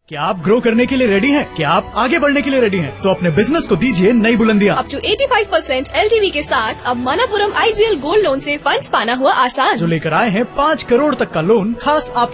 क्या आप ग्रो करने के लिए रेडी हैं? क्या आप आगे बढ़ने के लिए रेडी हैं? तो अपने बिजनेस को दीजिए नई बुलंदियां। अप टू 85% LTV के साथ अब मनापुरम IGL गोल्ड लोन से फंड्स पाना हुआ आसान। जो लेकर आए हैं 5 करोड़ तक का लोन खास आपके